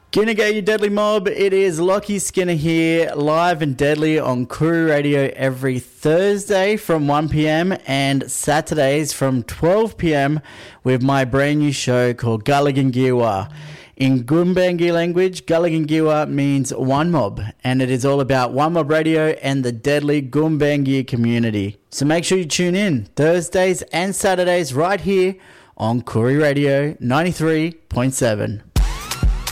G'day, you deadly mob. It is Lockie Skinner here, live and deadly on Koori Radio every Thursday from 1 p.m. and Saturdays from 12 p.m. with my brand new show called Gulligan In Gumbaynggirr language, Gulligan means one mob, and it is all about One Mob Radio and the deadly Gumbaynggirr community. So make sure you tune in Thursdays and Saturdays right here on Koori Radio 93.7.